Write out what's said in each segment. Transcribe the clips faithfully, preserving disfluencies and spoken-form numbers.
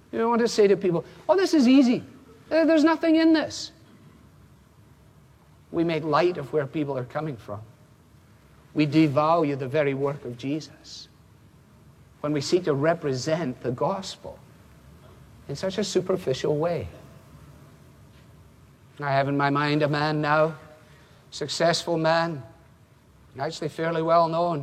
You don't want to say to people, oh, this is easy. There's nothing in this. We make light of where people are coming from. We devalue the very work of Jesus when we seek to represent the gospel in such a superficial way. I have in my mind a man now, successful man, actually fairly well known.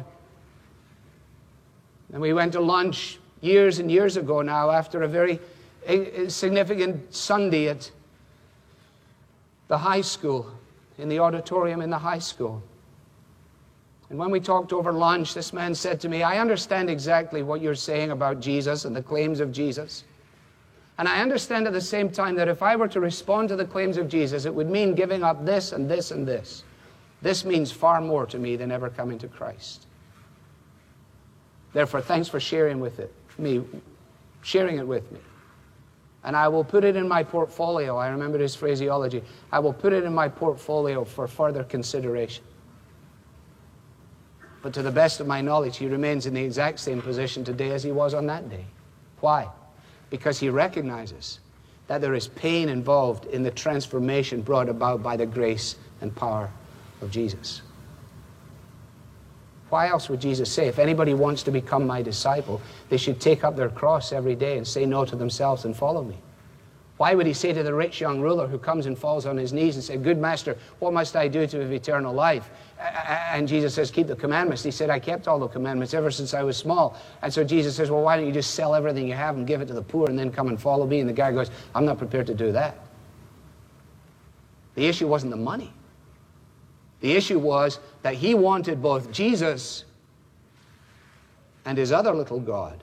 And we went to lunch years and years ago now after a very significant Sunday at the high school, in the auditorium in the high school. And when we talked over lunch, this man said to me, I understand exactly what you're saying about Jesus and the claims of Jesus. And I understand at the same time that if I were to respond to the claims of Jesus, it would mean giving up this and this and this. This means far more to me than ever coming to Christ. Therefore, thanks for sharing with it, me, sharing it with me. And I will put it in my portfolio. I remember his phraseology. I will put it in my portfolio for further consideration. But to the best of my knowledge, he remains in the exact same position today as he was on that day. Why? Because he recognizes that there is pain involved in the transformation brought about by the grace and power of Jesus. Why else would Jesus say, if anybody wants to become my disciple, they should take up their cross every day and say no to themselves and follow me? Why would he say to the rich young ruler who comes and falls on his knees and says, good master, what must I do to have eternal life? And Jesus says, keep the commandments. He said, I kept all the commandments ever since I was small. And so Jesus says, well, why don't you just sell everything you have and give it to the poor and then come and follow me? And the guy goes, I'm not prepared to do that. The issue wasn't the money. The issue was that he wanted both Jesus and his other little god.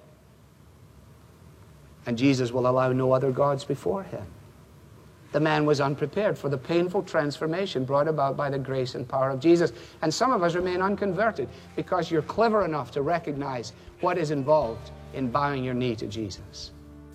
And Jesus will allow no other gods before him. The man was unprepared for the painful transformation brought about by the grace and power of Jesus. And some of us remain unconverted because you're clever enough to recognize what is involved in bowing your knee to Jesus.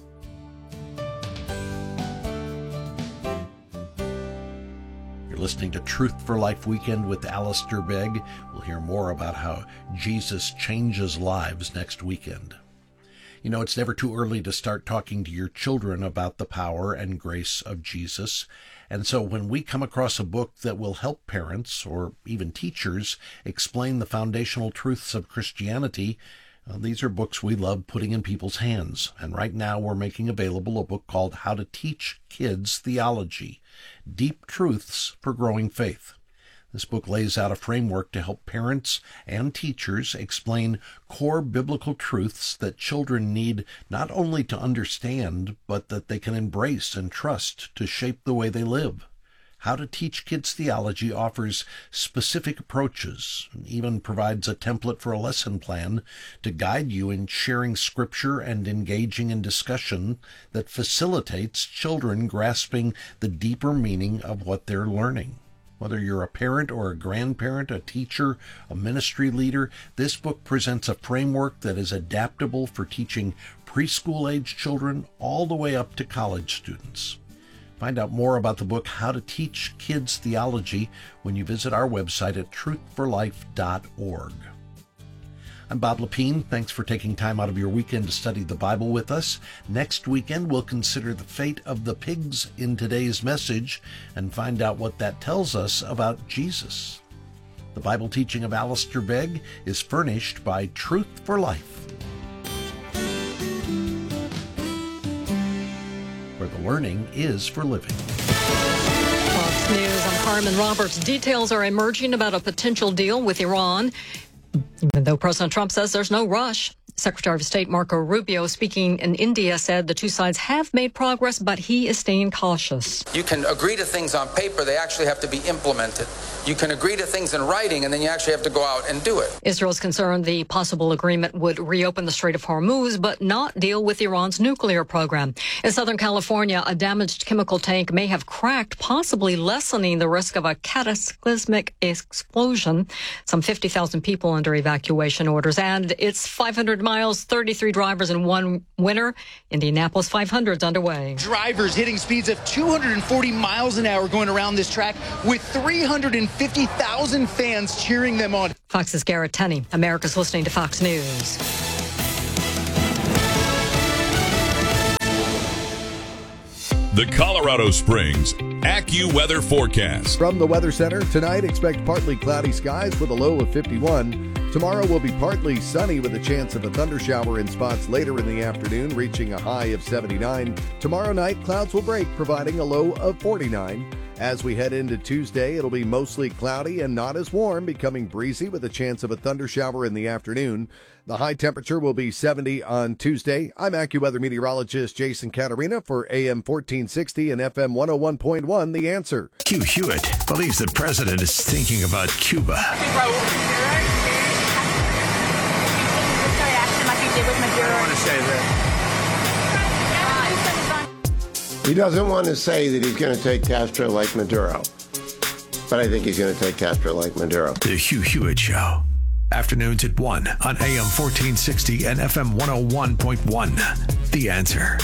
You're listening to Truth for Life Weekend with Alistair Begg. We'll hear more about how Jesus changes lives next weekend. You know, it's never too early to start talking to your children about the power and grace of Jesus. And so when we come across a book that will help parents or even teachers explain the foundational truths of Christianity, uh, these are books we love putting in people's hands. And right now we're making available a book called How to Teach Kids Theology, Deep Truths for Growing Faith. This book lays out a framework to help parents and teachers explain core biblical truths that children need not only to understand, but that they can embrace and trust to shape the way they live. How to Teach Kids Theology offers specific approaches and even provides a template for a lesson plan to guide you in sharing scripture and engaging in discussion that facilitates children grasping the deeper meaning of what they're learning. Whether you're a parent or a grandparent, a teacher, a ministry leader, this book presents a framework that is adaptable for teaching preschool-age children all the way up to college students. Find out more about the book How to Teach Kids Theology when you visit our website at truth for life dot org. I'm Bob Lepine. Thanks for taking time out of your weekend to study the Bible with us. Next weekend, we'll consider the fate of the pigs in today's message and find out what that tells us about Jesus. The Bible teaching of Alistair Begg is furnished by Truth for Life, where the learning is for living. Fox News, I'm Carmen Roberts. Details are emerging about a potential deal with Iran. Even though President Trump says there's no rush, Secretary of State Marco Rubio, speaking in India, said the two sides have made progress, but he is staying cautious. You can agree to things on paper, they actually have to be implemented. You can agree to things in writing, and then you actually have to go out and do it. Israel's concerned the possible agreement would reopen the Strait of Hormuz, but not deal with Iran's nuclear program. In Southern California, a damaged chemical tank may have cracked, possibly lessening the risk of a cataclysmic explosion. Some fifty thousand people under evacuation orders, and it's five hundred miles, thirty-three drivers in one winner. Indianapolis five hundred is underway. Drivers hitting speeds of two hundred forty miles an hour going around this track with three hundred fifty thousand fans cheering them on. Fox's Garrett Tenney. America's listening to Fox News. The Colorado Springs AccuWeather forecast. From the Weather Center, tonight expect partly cloudy skies with a low of fifty-one. Tomorrow will be partly sunny with a chance of a thundershower in spots later in the afternoon, reaching a high of seventy-nine. Tomorrow night, clouds will break, providing a low of forty-nine. As we head into Tuesday, it'll be mostly cloudy and not as warm, becoming breezy with a chance of a thundershower in the afternoon. The high temperature will be seventy on Tuesday. I'm AccuWeather meteorologist Jason Caterina for A M fourteen sixty and F M one oh one point one, The Answer. Hugh Hewitt believes the president is thinking about Cuba. I want to say that. He doesn't want to say that he's going to take Castro like Maduro, but I think he's going to take Castro like Maduro. The Hugh Hewitt Show. Afternoons at one on A M fourteen sixty and F M one oh one point one. The Answer.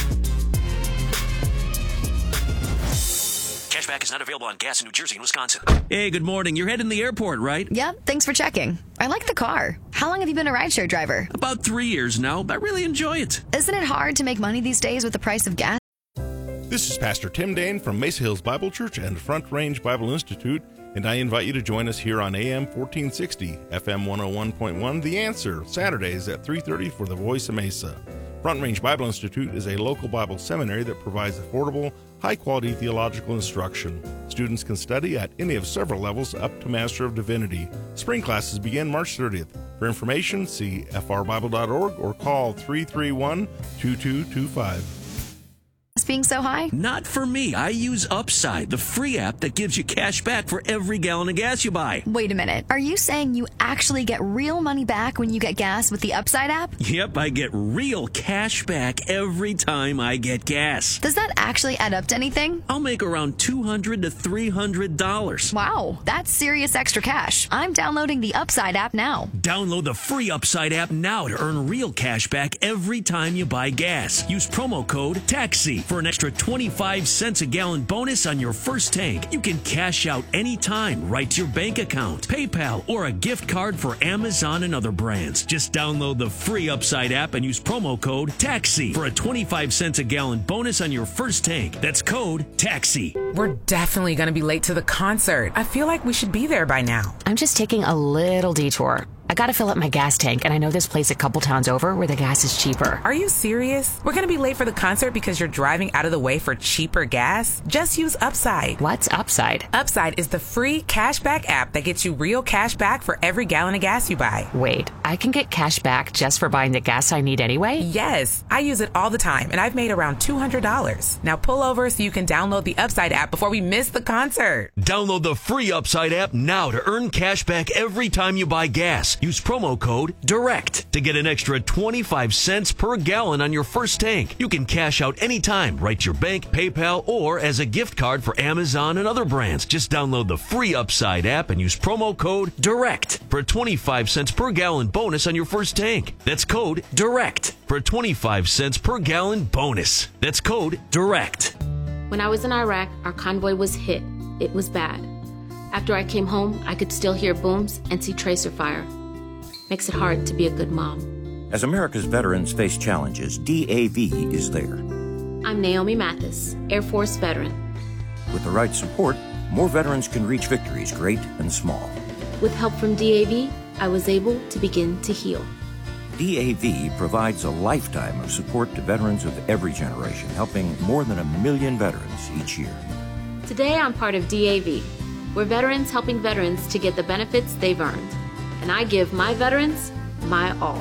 Cashback is not available on gas in New Jersey and Wisconsin. Hey, good morning. You're heading to the airport, right? Yep, thanks for checking. I like the car. How long have you been a rideshare driver? About three years now. I really enjoy it. Isn't it hard to make money these days with the price of gas? This is Pastor Tim Dane from Mesa Hills Bible Church and Front Range Bible Institute, and I invite you to join us here on A M fourteen sixty, F M one oh one point one, The Answer, Saturdays at three thirty for the Voice of Mesa. Front Range Bible Institute is a local Bible seminary that provides affordable, high-quality theological instruction. Students can study at any of several levels up to Master of Divinity. Spring classes begin March thirtieth. For information, see f r bible dot org or call three three one, two two two five. Being so high? Not for me. I use Upside, the free app that gives you cash back for every gallon of gas you buy. Wait a minute. Are you saying you actually get real money back when you get gas with the Upside app? Yep, I get real cash back every time I get gas. Does that actually add up to anything? I'll make around two hundred to three hundred dollars. Wow, that's serious extra cash. I'm downloading the Upside app now. Download the free Upside app now to earn real cash back every time you buy gas. Use promo code TAXI for an extra twenty-five cents a gallon bonus on your first tank. You can cash out anytime right to your bank account, PayPal, or a gift card for Amazon and other brands. Just download the free Upside app and use promo code TAXI for a twenty-five cents a gallon bonus on your first tank. That's code TAXI. We're definitely going to be late to the concert. I feel like we should be there by now. I'm just taking a little detour. I gotta fill up my gas tank, and I know this place a couple towns over where the gas is cheaper. Are you serious? We're gonna be late for the concert because you're driving out of the way for cheaper gas? Just use Upside. What's Upside? Upside is the free cashback app that gets you real cash back for every gallon of gas you buy. Wait, I can get cash back just for buying the gas I need anyway? Yes, I use it all the time, and I've made around two hundred dollars. Now pull over so you can download the Upside app before we miss the concert. Download the free Upside app now to earn cash back every time you buy gas. Use promo code DIRECT to get an extra twenty-five cents per gallon on your first tank. You can cash out anytime right to your bank, PayPal, or as a gift card for Amazon and other brands. Just download the free Upside app and use promo code DIRECT for a twenty-five cents per gallon bonus on your first tank. That's code DIRECT for a twenty-five cents per gallon bonus. That's code DIRECT. When I was in Iraq, our convoy was hit. It was bad. After I came home, I could still hear booms and see tracer fire. Makes it hard to be a good mom. As America's veterans face challenges, D A V is there. I'm Naomi Mathis, Air Force veteran. With the right support, more veterans can reach victories great and small. With help from D A V, I was able to begin to heal. D A V provides a lifetime of support to veterans of every generation, helping more than a million veterans each year. Today, I'm part of D A V. We're veterans helping veterans to get the benefits they've earned. And I give my veterans my all.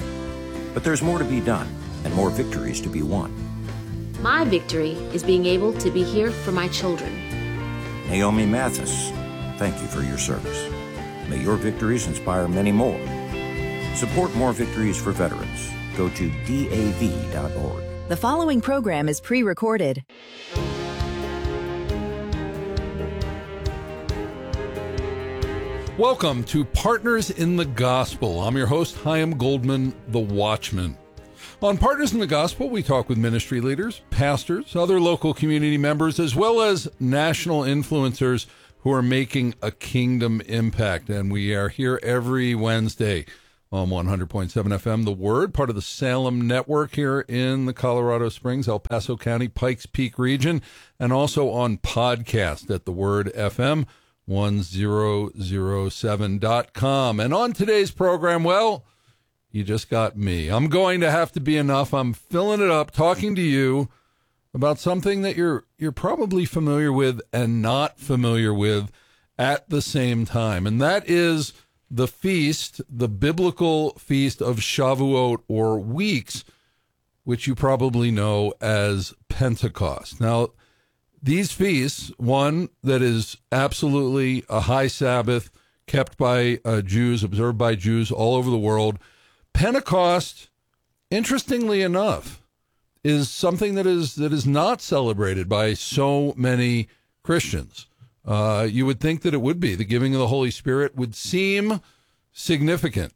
But there's more to be done and more victories to be won. My victory is being able to be here for my children. Naomi Mathis, thank you for your service. May your victories inspire many more. Support more victories for veterans. Go to D A V dot org. The following program is pre-recorded. Welcome to Partners in the Gospel. I'm your host, Chaim Goldman, the Watchman. On Partners in the Gospel, we talk with ministry leaders, pastors, other local community members, as well as national influencers who are making a kingdom impact. And we are here every Wednesday on one hundred point seven F M. The Word, part of the Salem Network here in the Colorado Springs, El Paso County, Pikes Peak region, and also on podcast at the Word F M one thousand seven dot com. And on today's program, well, you just got me. I'm going to have to be enough. I'm filling it up, talking to you about something that you're you're probably familiar with and not familiar with at the same time, and that is the feast, the biblical feast of Shavuot, or weeks, which you probably know as Pentecost. Now, these feasts, one that is absolutely a high Sabbath kept by uh, Jews, observed by Jews all over the world. Pentecost, interestingly enough, is something that is that is not celebrated by so many Christians. Uh, you would think that it would be. The giving of the Holy Spirit would seem significant.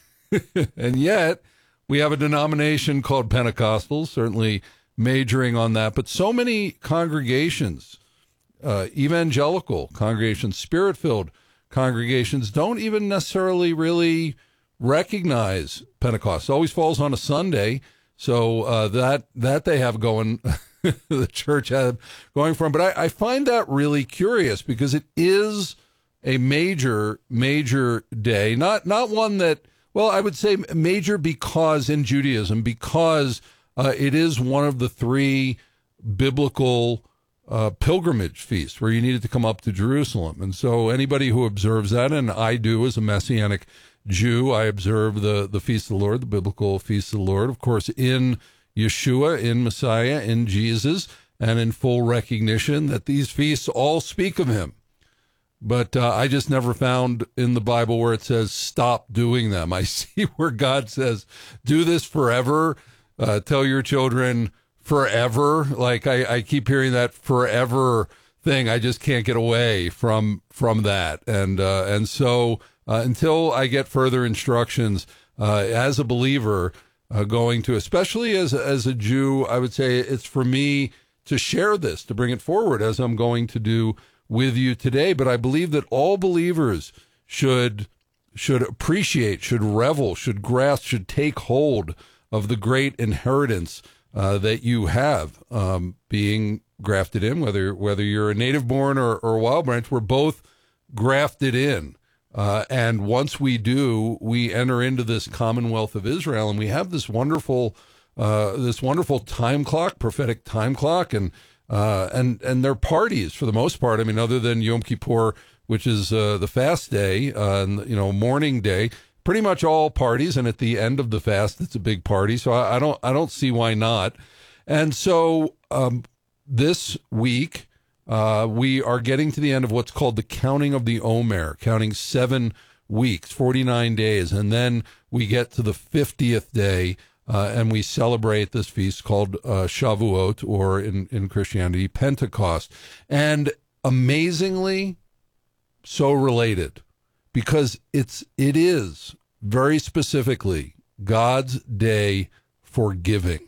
And yet, we have a denomination called Pentecostals, certainly majoring on that. But so many congregations, uh, evangelical congregations, spirit-filled congregations, don't even necessarily really recognize Pentecost. It always falls on a Sunday. So uh, that that they have going, the church have going from. But I, I find that really curious because it is a major, major day. Not not one that, well, I would say major because in Judaism, because uh, it is one of the three biblical uh, pilgrimage feasts where you needed to come up to Jerusalem. And so anybody who observes that, and I do as a Messianic Jew, I observe the, the Feast of the Lord, the biblical Feast of the Lord, of course, in Yeshua, in Messiah, in Jesus, and in full recognition that these feasts all speak of him. But uh, I just never found in the Bible where it says, stop doing them. I see where God says, do this forever, uh, tell your children forever. Like I, I keep hearing that forever thing. I just can't get away from from that. And, uh, and so... Uh, until I get further instructions uh, as a believer uh, going to, especially as, as a Jew, I would say it's for me to share this, to bring it forward as I'm going to do with you today. But I believe that all believers should should appreciate, should revel, should grasp, should take hold of the great inheritance uh, that you have um, being grafted in, whether whether you're a native born or, or a wild branch. We're both grafted in. Uh, and once we do, we enter into this Commonwealth of Israel, and we have this wonderful, uh, this wonderful time clock, prophetic time clock, and uh, and and their parties for the most part. I mean, other than Yom Kippur, which is uh, the fast day, uh, and, you know, mourning day, pretty much all parties. And at the end of the fast, it's a big party. So I, I don't, I don't see why not. And so um, this week. Uh, we are getting to the end of what's called the counting of the Omer, counting seven weeks, forty-nine days. And then we get to the fiftieth day, uh, and we celebrate this feast called uh, Shavuot, or in, in Christianity, Pentecost. And amazingly, so related, because it's, it is very specifically God's day for giving.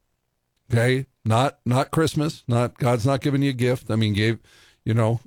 Okay? Not not Christmas, not God's not giving you a gift. I mean, gave, you know,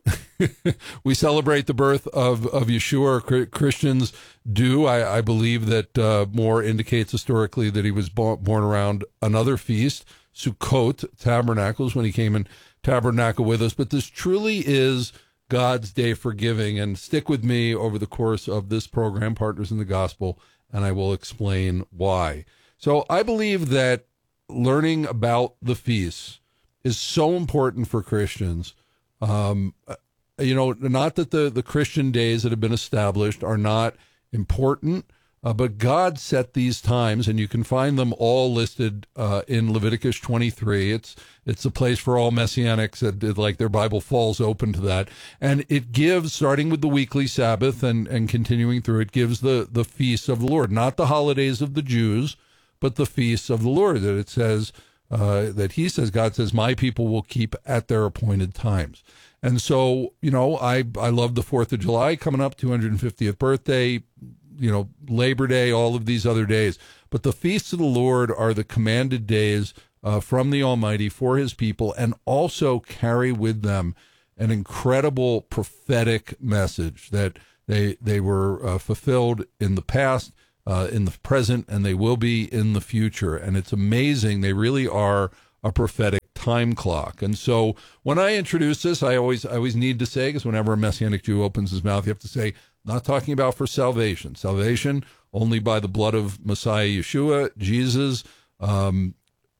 we celebrate the birth of, of Yeshua, or Christians do. I, I believe that uh, more indicates historically that he was born, born around another feast, Sukkot, Tabernacles, when he came and tabernacle with us. But this truly is God's day for giving. And stick with me over the course of this program, Partners in the Gospel, and I will explain why. So I believe that learning about the feasts is so important for Christians. Um, you know, not that the, the Christian days that have been established are not important, uh, but God set these times, and you can find them all listed uh, in Leviticus twenty-three. It's it's a place for all Messianics that, like, their Bible falls open to that. And it gives, starting with the weekly Sabbath and, and continuing through, it gives the, the feasts of the Lord, not the holidays of the Jews, but the feasts of the Lord, that it says, uh, that he says, God says, my people will keep at their appointed times. And so, you know, I, I love the fourth of July coming up, two hundred fiftieth birthday, you know, Labor Day, all of these other days. But the feasts of the Lord are the commanded days uh, from the Almighty for his people, and also carry with them an incredible prophetic message that they, they were uh, fulfilled in the past. uh, in the present, and they will be in the future. And it's amazing. They really are a prophetic time clock. And so when I introduce this, I always I always need to say, because whenever a Messianic Jew opens his mouth, you have to say, not talking about for salvation. Salvation only by the blood of Messiah Yeshua, Jesus. Um,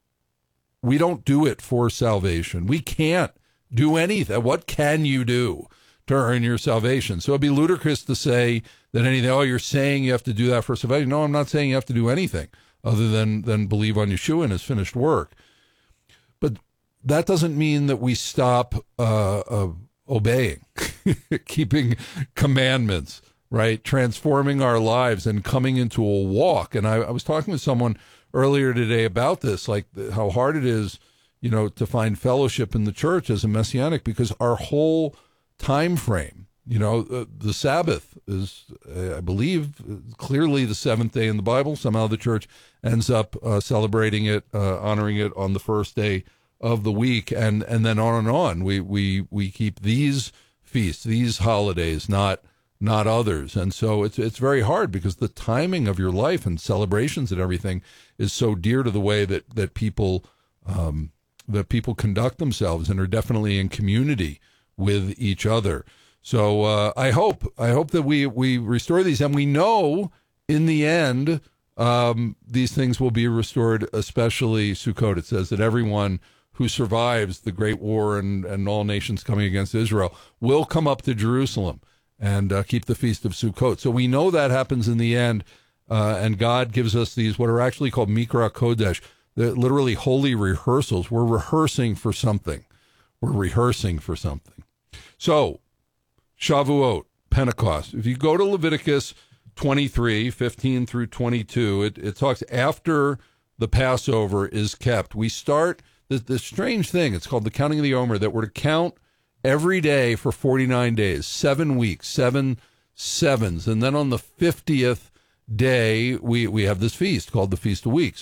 we don't do it for salvation. We can't do anything. What can you do to earn your salvation? So it'd be ludicrous to say that anything, oh, you're saying you have to do that for salvation. No, I'm not saying you have to do anything other than, than believe on Yeshua and his finished work. But that doesn't mean that we stop uh, uh, obeying, keeping commandments, right? Transforming our lives and coming into a walk. And I, I was talking with someone earlier today about this, like how hard it is, you know, to find fellowship in the church as a Messianic, because our whole time frame, you know, uh, the Sabbath is, uh, I believe, clearly the seventh day in the Bible. Somehow the church ends up uh, celebrating it, uh, honoring it on the first day of the week, and, and then on and on. We we we keep these feasts, these holidays, not not others. And so it's it's very hard, because the timing of your life and celebrations and everything is so dear to the way that that people um, that people conduct themselves and are definitely in community with each other. So uh, I hope I hope that we we restore these, and we know in the end um, these things will be restored, especially Sukkot. It says that everyone who survives the great war and, and all nations coming against Israel will come up to Jerusalem and uh, keep the Feast of Sukkot. So we know that happens in the end, uh, and God gives us these, what are actually called Mikra Kodesh. They're literally holy rehearsals. We're rehearsing for something. We're rehearsing for something. So, Shavuot, Pentecost. If you go to Leviticus twenty-three, fifteen through twenty-two, it, it talks after the Passover is kept. We start this, this strange thing. It's called the counting of the Omer, that we're to count every day for forty-nine days, seven weeks, seven sevens. And then on the fiftieth day, we, we have this feast called the Feast of Weeks.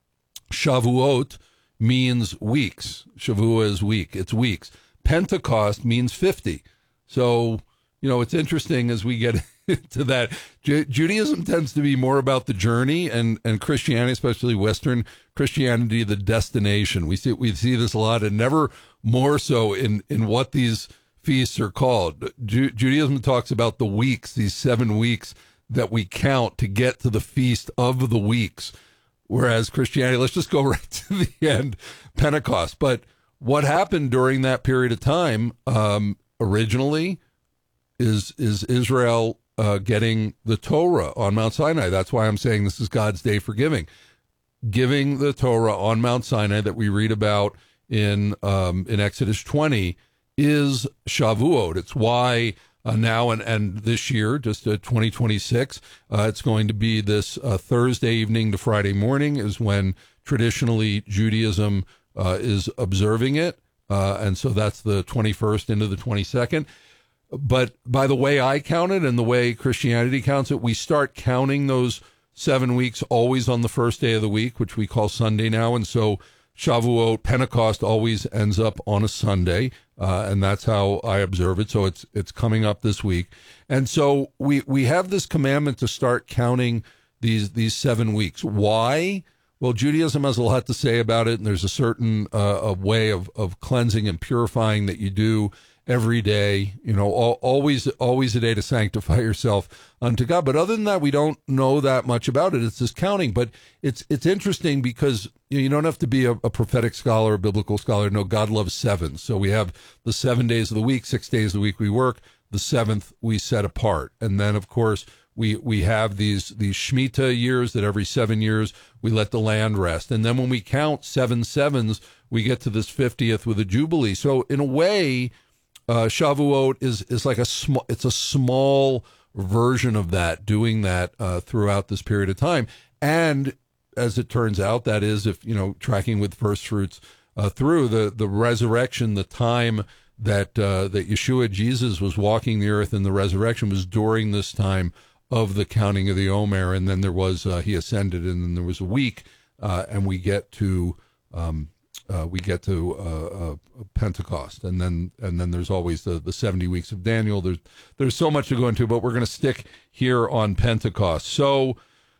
Shavuot means weeks. Shavua is week. It's weeks. Pentecost means fifty. So, you know, it's interesting as we get to that. Ju- Judaism tends to be more about the journey, and, and Christianity, especially Western Christianity, the destination. We see we see this a lot, and never more so in, in what these feasts are called. Ju- Judaism talks about the weeks, these seven weeks that we count to get to the Feast of the Weeks. Whereas Christianity, let's just go right to the end, Pentecost. But what happened during that period of time um, originally is is Israel uh, getting the Torah on Mount Sinai. That's why I'm saying this is God's day for giving. Giving the Torah on Mount Sinai that we read about in um, in Exodus twenty is Shavuot. It's why uh, now and, and this year, just uh, twenty twenty-six, uh, it's going to be this uh, Thursday evening to Friday morning is when traditionally Judaism uh, is observing it. Uh, and so that's the twenty-first into the twenty-second. But by the way I count it and the way Christianity counts it, we start counting those seven weeks always on the first day of the week, which we call Sunday now. And so Shavuot, Pentecost, always ends up on a Sunday, uh, and that's how I observe it. So it's it's coming up this week. And so we, we have this commandment to start counting these these seven weeks. Why? Well, Judaism has a lot to say about it, and there's a certain uh, a way of, of cleansing and purifying that you do every day, you know, all, always, always a day to sanctify yourself unto God. But other than that, we don't know that much about it. It's this counting, but it's, it's interesting because you know, you don't have to be a, a prophetic scholar, a biblical scholar. No, God loves seven. So we have the seven days of the week, six days of the week we work, the seventh we set apart. And then of course we, we have these, these Shemitah years that every seven years we let the land rest. And then when we count seven sevens, we get to this fiftieth with a Jubilee. So in a way, Uh, Shavuot is, is like a small, it's a small version of that, doing that uh, throughout this period of time. And as it turns out, that is, if, you know, tracking with first fruits uh, through the, the resurrection, the time that, uh, that Yeshua, Jesus, was walking the earth in the resurrection was during this time of the counting of the Omer. And then there was, uh, he ascended, and then there was a week, uh, and we get to, um, Uh, we get to uh, uh, Pentecost, and then and then there's always the, the seventy weeks of Daniel. There's there's so much to go into, but we're going to stick here on Pentecost. So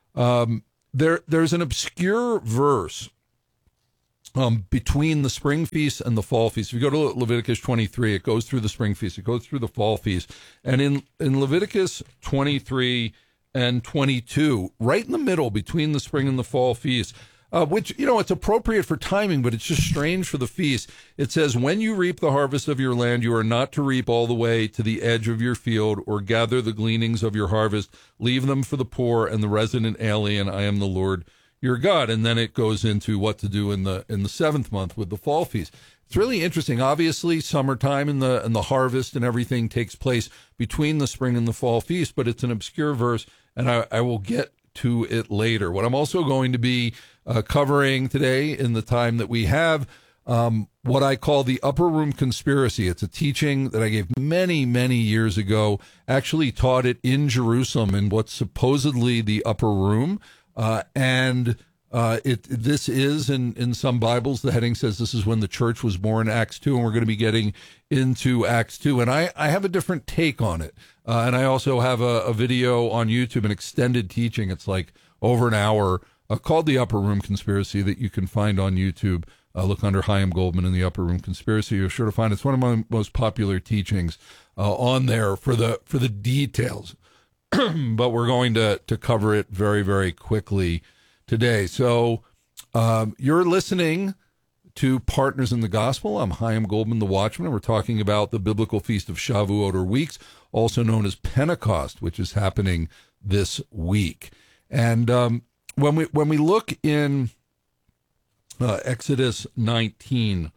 Um, there, there's an obscure verse um, between the spring feast and the fall feast. If you go to Leviticus twenty-three, it goes through the spring feast, it goes through the fall feast. And in, in Leviticus twenty-three and twenty-two, right in the middle between the spring and the fall feast, Uh, which, you know, it's appropriate for timing, but it's just strange for the feast. It says, when you reap the harvest of your land, you are not to reap all the way to the edge of your field or gather the gleanings of your harvest. Leave them for the poor and the resident alien. I am the Lord your God. And then it goes into what to do in the in the seventh month with the fall feast. It's really interesting. Obviously, summertime and the and the harvest and everything takes place between the spring and the fall feast, but it's an obscure verse, and I, I will get to it later. What I'm also going to be uh, covering today in the time that we have, um, what I call the Upper Room Conspiracy. It's a teaching that I gave many, many years ago, actually taught it in Jerusalem in what's supposedly the Upper Room. Uh, and uh, it this is, in, in some Bibles, the heading says this is when the church was born, Acts two, and we're going to be getting into Acts two. And I, I have a different take on it. Uh, and I also have a, a video on YouTube, an extended teaching. It's like over an hour uh, called The Upper Room Conspiracy that you can find on YouTube. Uh, look under Chaim Goldman in The Upper Room Conspiracy. You're sure to find it. It's one of my most popular teachings uh, on there for the for the details. But we're going to, to cover it very, very quickly today. So um, you're listening to Partners in the Gospel. I'm Chaim Goldman, the Watchman, and we're talking about the biblical feast of Shavuot, or weeks, also known as Pentecost, which is happening this week. And um, when we when we look in uh, Exodus nineteen,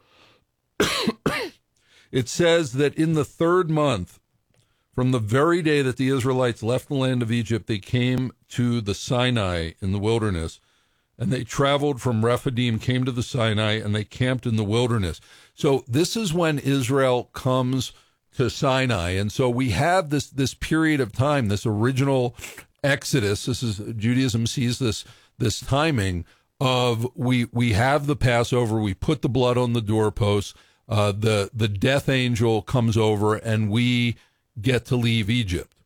it says that in the third month, from the very day that the Israelites left the land of Egypt, they came to the Sinai in the wilderness, and they traveled from Rephidim, came to the Sinai, and they camped in the wilderness. So this is when Israel comes to Sinai. And so we have this this period of time, this original Exodus. This is Judaism sees this this timing of we we have the Passover, we put the blood on the doorposts, uh, the the death angel comes over, and we get to leave Egypt.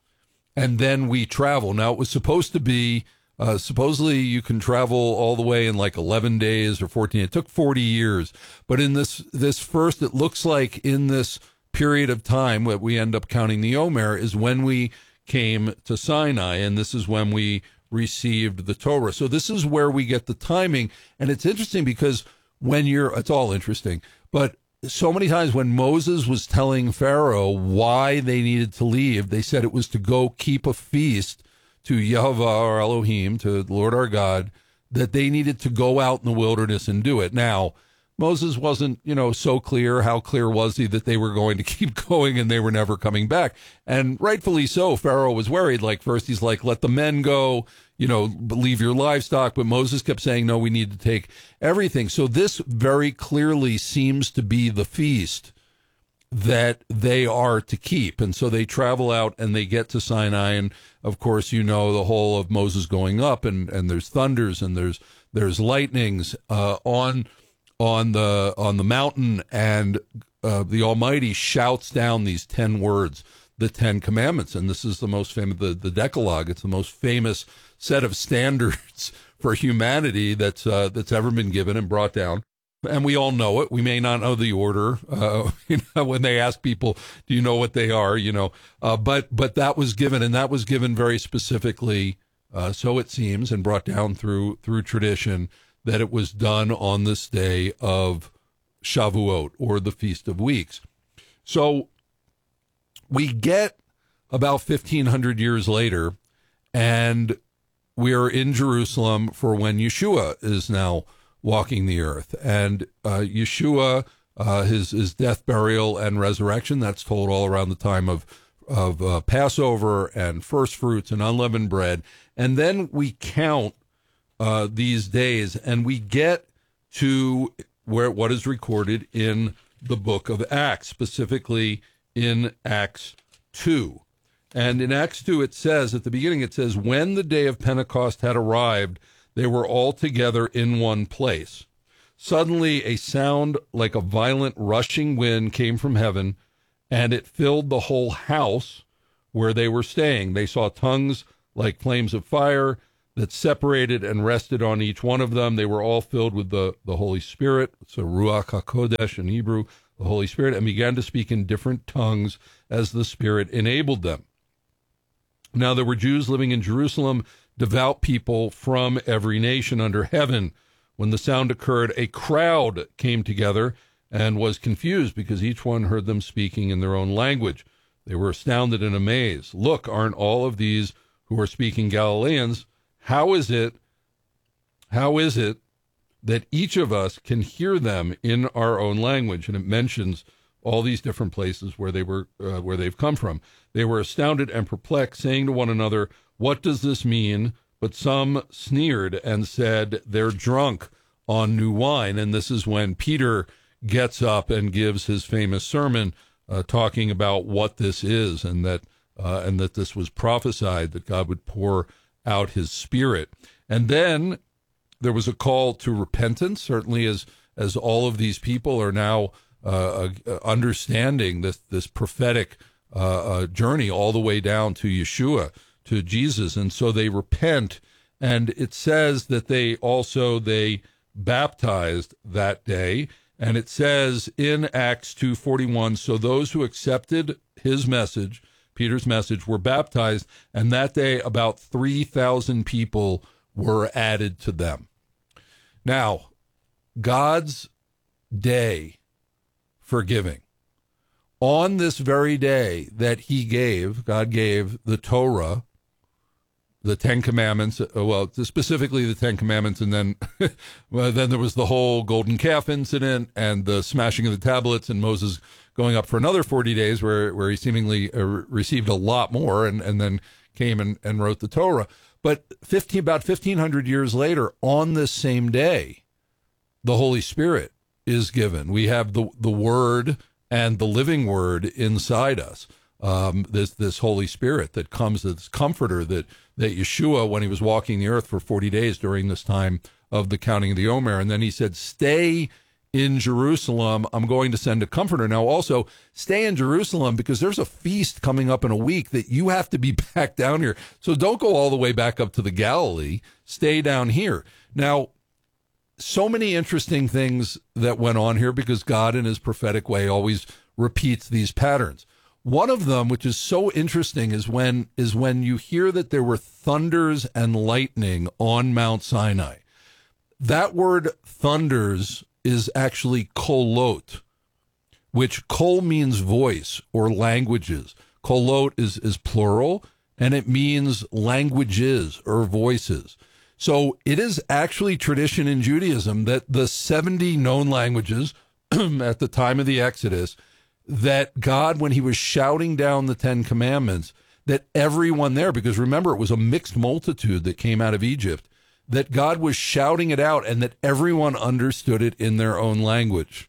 And then we travel. Now, it was supposed to be, uh, supposedly you can travel all the way in like eleven days or fourteen. It took forty years. But in this, this first, it looks like in this period of time, what we end up counting the Omer, is when we came to Sinai, and this is when we received the Torah. So this is where we get the timing. And it's interesting because when you're, it's all interesting, but so many times when Moses was telling Pharaoh why they needed to leave, they said it was to go keep a feast to Yehovah, our Elohim, to the Lord our God, that they needed to go out in the wilderness and do it. Now, Moses wasn't, you know, so clear. How clear was he that they were going to keep going and they were never coming back? And rightfully so, Pharaoh was worried. Like, first he's like, let the men go, you know, leave your livestock. But Moses kept saying, no, we need to take everything. So this very clearly seems to be the feast that they are to keep. And so they travel out and they get to Sinai. And of course, you know, the whole of Moses going up, and, and there's thunders and there's, there's lightnings, uh, on, on the, on the mountain. And, uh, the Almighty shouts down these ten words, the Ten Commandments. And this is the most famous, the, the Decalogue. It's the most famous set of standards for humanity that's, uh, that's ever been given and brought down. And we all know it. We may not know the order. Uh, you know, when they ask people, do you know what they are? You know, uh, but, but that was given, and that was given very specifically. Uh, so it seems, and brought down through, through tradition, that it was done on this day of Shavuot, or the Feast of Weeks. So we get about fifteen hundred years later, and we're in Jerusalem for when Yeshua is now walking the earth. And uh, Yeshua, uh, his, his death, burial, and resurrection, that's told all around the time of, of uh, Passover and first fruits and unleavened bread. And then we count uh, these days, and we get to where what is recorded in the book of Acts, specifically in Acts two. And in Acts two, it says, at the beginning, it says, when the day of Pentecost had arrived, they were all together in one place. Suddenly, a sound like a violent rushing wind came from heaven, and it filled the whole house where they were staying. They saw tongues like flames of fire that separated and rested on each one of them. They were all filled with the, the Holy Spirit, so Ruach HaKodesh in Hebrew, the Holy Spirit, and began to speak in different tongues as the Spirit enabled them. Now there were Jews living in Jerusalem, devout people from every nation under heaven. When the sound occurred, a crowd came together and was confused because each one heard them speaking in their own language. They were astounded and amazed. Look, aren't all of these who are speaking Galileans? How is it, how is it that each of us can hear them in our own language? And it mentions all these different places where they were, uh, where they've come from. They were astounded and perplexed, saying to one another, "What does this mean?" But some sneered and said, "They're drunk on new wine." And this is when Peter gets up and gives his famous sermon, uh, talking about what this is, and that uh, and that this was prophesied, that God would pour out his Spirit. And then there was a call to repentance, certainly as as all of these people are now uh, uh, understanding this this prophetic uh, uh, journey all the way down to Yeshua, to Jesus. And so they repent, and it says that they also they baptized that day. And it says in Acts two forty-one, so those who accepted his message, Peter's message, were baptized, and that day about three thousand people were added to them. Now, God's day for giving. On this very day that he gave, God gave the Torah, the Ten Commandments, well, specifically the Ten Commandments, and then well, then there was the whole golden calf incident and the smashing of the tablets, and Moses going up for another forty days where, where he seemingly uh, received a lot more, and, and then came and, and wrote the Torah. But fifteen, about fifteen hundred years later, on this same day, the Holy Spirit is given. We have the, the Word and the living Word inside us. Um, this this Holy Spirit that comes, this comforter that, that Yeshua, when he was walking the earth for forty days during this time of the counting of the Omer, and then he said, stay in Jerusalem, I'm going to send a comforter. Now also, stay in Jerusalem because there's a feast coming up in a week that you have to be back down here. So don't go all the way back up to the Galilee. Stay down here. Now, so many interesting things that went on here because God in his prophetic way always repeats these patterns. One of them, which is so interesting, is when is when you hear that there were thunders and lightning on Mount Sinai. That word thunders is actually kolot, which kol means voice or languages. Kolot is, is plural, and it means languages or voices. So it is actually tradition in Judaism that the seventy known languages at the time of the Exodus, that God, when he was shouting down the Ten Commandments, that everyone there, because remember, it was a mixed multitude that came out of Egypt, that God was shouting it out and that everyone understood it in their own language.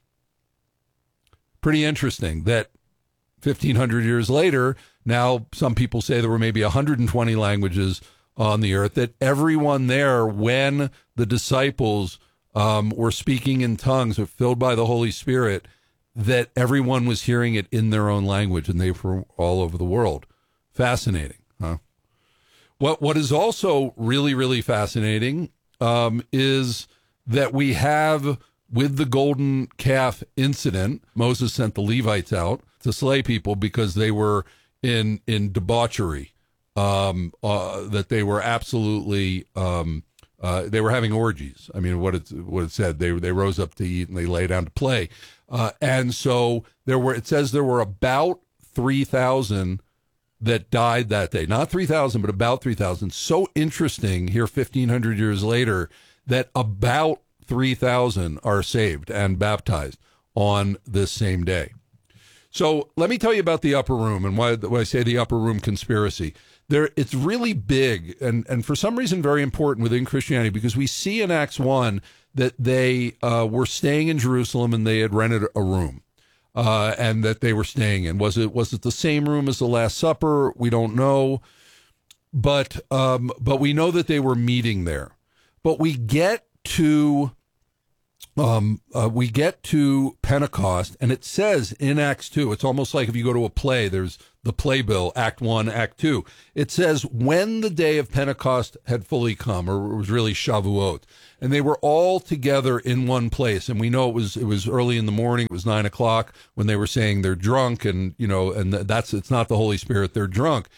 Pretty interesting that fifteen hundred years later, now some people say there were maybe one hundred twenty languages on the earth, that everyone there, when the disciples um, were speaking in tongues, were filled by the Holy Spirit, that everyone was hearing it in their own language, and they were all over the world. Fascinating, huh? What What is also really, really fascinating um, is that we have, with the golden calf incident, Moses sent the Levites out to slay people because they were in in debauchery, um, uh, that they were absolutely, um, uh, they were having orgies. I mean, what it, what it said, they they rose up to eat and they lay down to play. Uh, and so there were, it says there were about three thousand that died that day. Not three thousand, but about three thousand. So interesting here fifteen hundred years later that about three thousand are saved and baptized on this same day. So let me tell you about the upper room and why, why I say the upper room conspiracy. There, it's really big and, and for some reason very important within Christianity, because we see in Acts one that they uh, were staying in Jerusalem and they had rented a room. Uh, and that they were staying in. Was it was it the same room as the Last Supper? We don't know, but um, but we know that they were meeting there. But we get to um, uh, we get to Pentecost, and it says in Acts two. It's almost like if you go to a play, there's the playbill, Act One, Act Two. It says when the day of Pentecost had fully come, or it was really Shavuot, and they were all together in one place. And we know it was it was early in the morning. It was nine o'clock when they were saying they're drunk, and you know, and that's it's not the Holy Spirit. They're drunk.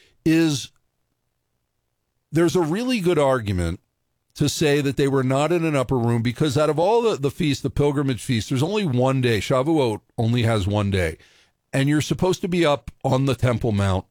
Is there's a really good argument to say that they were not in an upper room because out of all the, the feasts, the pilgrimage feasts, there's only one day. Shavuot only has one day. And you're supposed to be up on the Temple Mount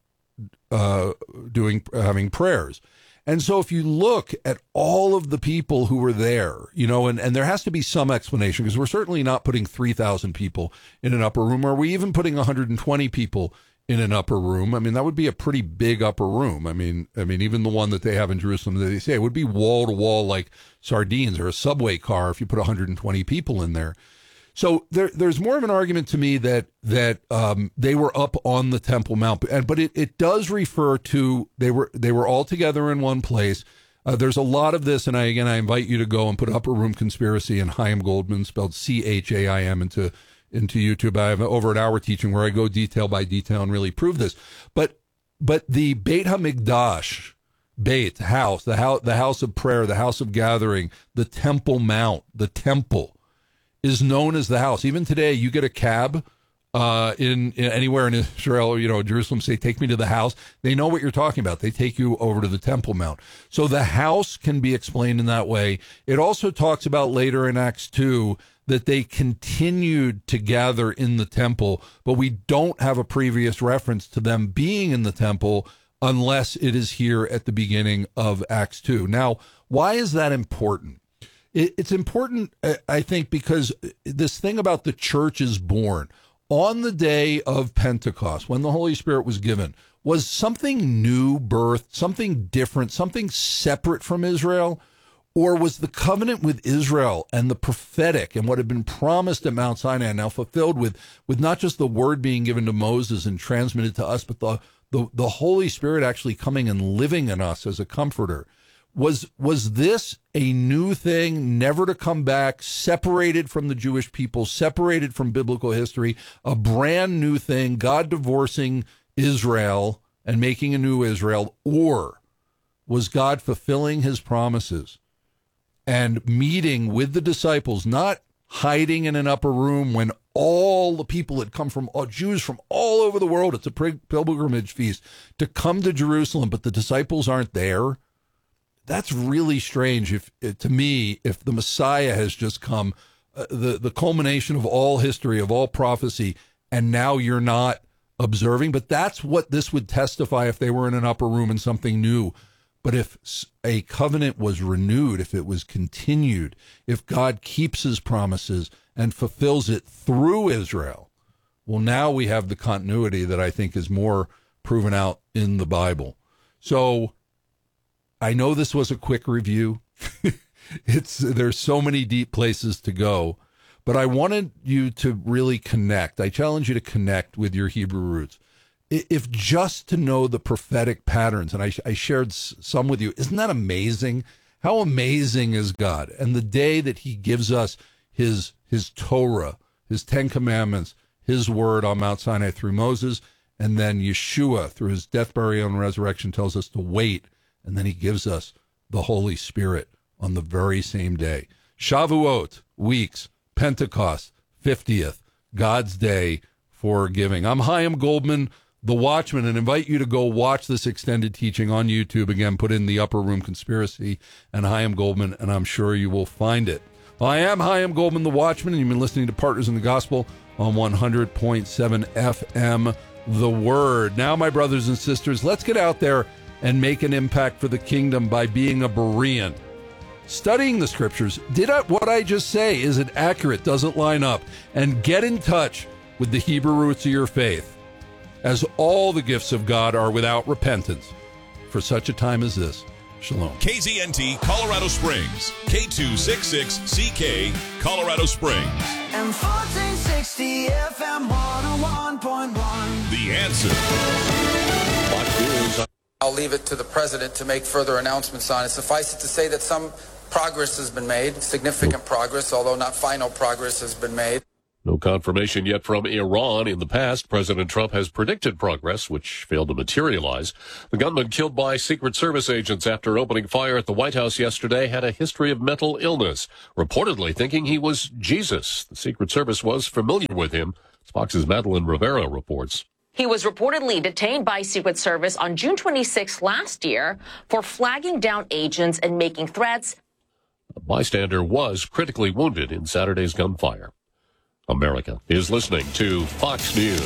uh, doing having prayers. And so if you look at all of the people who were there, you know, and, and there has to be some explanation because we're certainly not putting three thousand people in an upper room. Or are we even putting one hundred twenty people in an upper room? I mean, that would be a pretty big upper room. I mean, I mean, even the one that they have in Jerusalem, they say it would be wall to wall like sardines or a subway car if you put one hundred twenty people in there. So there, there's more of an argument to me that that um, they were up on the Temple Mount, and but it, it does refer to they were they were all together in one place. Uh, there's a lot of this, and I again I invite you to go and put Upper Room Conspiracy and Chaim Goldman, spelled C H A I M, into into YouTube. I have over an hour teaching where I go detail by detail and really prove this. But but the Beit HaMikdash, Beit house, the house, the house of prayer, the house of gathering, the Temple Mount, the temple, is known as the house. Even today, you get a cab uh, in, in anywhere in Israel, you know, Jerusalem, say, take me to the house. They know what you're talking about. They take you over to the Temple Mount. So the house can be explained in that way. It also talks about later in Acts two that they continued to gather in the temple, but we don't have a previous reference to them being in the temple unless it is here at the beginning of Acts two. Now, why is that important? It's important, I think, because this thing about the church is born on the day of Pentecost, when the Holy Spirit was given, was something new birthed, something different, something separate from Israel? Or was the covenant with Israel and the prophetic and what had been promised at Mount Sinai now fulfilled with, with not just the word being given to Moses and transmitted to us, but the, the, the Holy Spirit actually coming and living in us as a comforter? Was was this a new thing, never to come back, separated from the Jewish people, separated from biblical history, a brand new thing, God divorcing Israel and making a new Israel? Or was God fulfilling his promises and meeting with the disciples, not hiding in an upper room when all the people had come from, uh, Jews from all over the world, it's a pilgrimage feast, to come to Jerusalem, but the disciples aren't there? That's really strange if, to me, if the Messiah has just come, uh, the, the culmination of all history, of all prophecy, and now you're not observing. But that's what this would testify if they were in an upper room and something new. But if a covenant was renewed, if it was continued, if God keeps his promises and fulfills it through Israel, well, now we have the continuity that I think is more proven out in the Bible. So I know this was a quick review. It's there's so many deep places to go, but I wanted you to really connect. I challenge you to connect with your Hebrew roots. If just to know the prophetic patterns, and I, I shared some with you, isn't that amazing? How amazing is God? And the day that he gives us his his Torah, his Ten Commandments, his word on Mount Sinai through Moses, and then Yeshua through his death, burial, and resurrection tells us to wait. And then he gives us the Holy Spirit on the very same day. Shavuot, weeks, Pentecost, fiftieth, God's day for giving. I'm Chaim Goldman, the Watchman, and invite you to go watch this extended teaching on YouTube. Again, put in the Upper Room Conspiracy and Chaim Goldman, and I'm sure you will find it. Well, I am Chaim Goldman, the Watchman, and you've been listening to Partners in the Gospel on one hundred point seven F M, The Word. Now, my brothers and sisters, let's get out there and make an impact for the kingdom by being a Berean. Studying the scriptures, did I, what I just say, is it accurate? Does it line up? And get in touch with the Hebrew roots of your faith, as all the gifts of God are without repentance for such a time as this. Shalom. K Z N T Colorado Springs, K two sixty-six C K, Colorado Springs. And fourteen sixty F M one oh one point one. The Answer. I'll leave it to the president to make further announcements on it. Suffice it to say that some progress has been made, significant progress, although not final progress has been made. No confirmation yet from Iran. In the past, President Trump has predicted progress, which failed to materialize. The gunman killed by Secret Service agents after opening fire at the White House yesterday had a history of mental illness, reportedly thinking he was Jesus. The Secret Service was familiar with him. Fox's Madeline Rivera reports. He was reportedly detained by Secret Service on June twenty-sixth last year for flagging down agents and making threats. A bystander was critically wounded in Saturday's gunfire. America is listening to Fox News.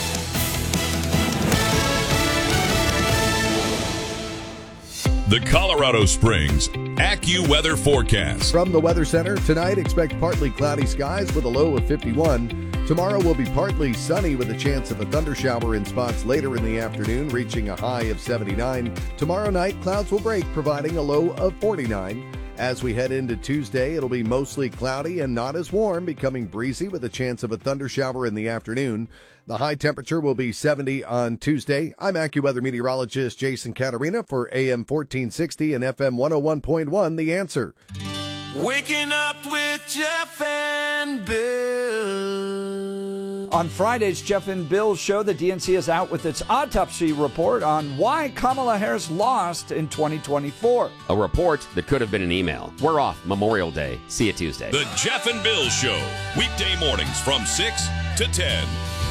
The Colorado Springs AccuWeather forecast. From the Weather Center, tonight expect partly cloudy skies with a low of fifty-one. Tomorrow will be partly sunny with a chance of a thundershower in spots later in the afternoon, reaching a high of seventy-nine. Tomorrow night, clouds will break, providing a low of forty-nine. As we head into Tuesday, it'll be mostly cloudy and not as warm, becoming breezy with a chance of a thundershower in the afternoon. The high temperature will be seventy on Tuesday. I'm AccuWeather meteorologist Jason Catarina for A M fourteen sixty and F M one oh one point one, The Answer. Waking up with Jeff and Bill. On Friday's Jeff and Bill show, the D N C is out with its autopsy report on why Kamala Harris lost in twenty twenty-four. A report that could have been an email. We're off Memorial Day. See you Tuesday. The Jeff and Bill Show, weekday mornings from six to ten.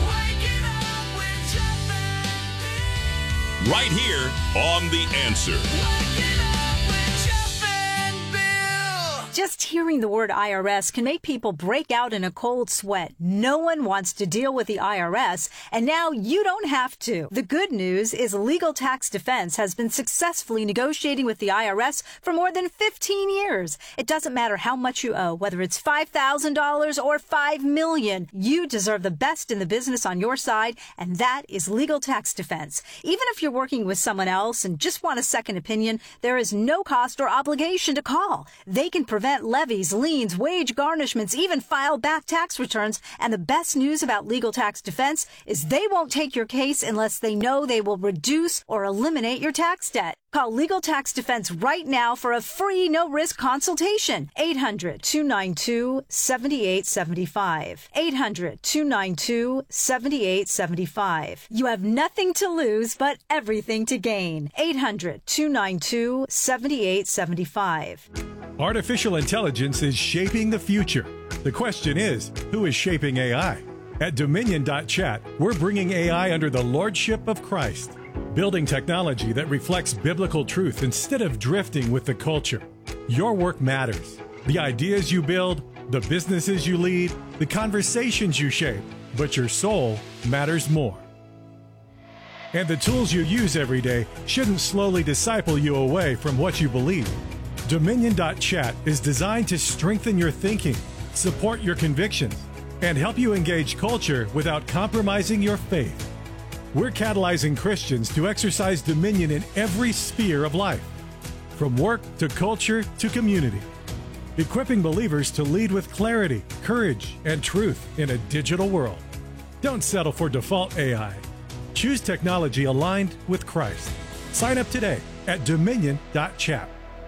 Right here on The Answer. Just hearing the word I R S can make people break out in a cold sweat. No one wants to deal with the I R S, and now you don't have to. The good news is Legal Tax Defense has been successfully negotiating with the I R S for more than fifteen years. It doesn't matter how much you owe, whether it's five thousand dollars or five million dollars. You deserve the best in the business on your side, and that is Legal Tax Defense. Even if you're working with someone else and just want a second opinion, there is no cost or obligation to call. They can prevent levies, liens, wage garnishments, even file back tax returns. And the best news about Legal Tax Defense is they won't take your case unless they know they will reduce or eliminate your tax debt. Call Legal Tax Defense right now for a free, no-risk consultation. eight hundred, two nine two, seven eight seven five. eight hundred, two nine two, seven eight seven five. You have nothing to lose but everything to gain. eight hundred, two nine two, seven eight seven five. Artificial intelligence is shaping the future. The question is, who is shaping A I? At Dominion dot chat, we're bringing A I under the lordship of Christ, building technology that reflects biblical truth instead of drifting with the culture. Your work matters. The ideas you build, the businesses you lead, the conversations you shape, but your soul matters more. And the tools you use every day shouldn't slowly disciple you away from what you believe. Dominion dot chat is designed to strengthen your thinking, support your convictions, and help you engage culture without compromising your faith. We're catalyzing Christians to exercise dominion in every sphere of life, from work to culture to community, equipping believers to lead with clarity, courage, and truth in a digital world. Don't settle for default A I. Choose technology aligned with Christ. Sign up today at Dominion dot chat.